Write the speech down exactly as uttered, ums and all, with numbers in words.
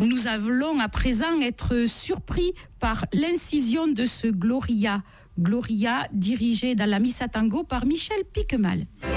Nous allons à présent être surpris par l'incision de ce Gloria. Gloria dirigée dans la Missa Tango par Michel Piquemal.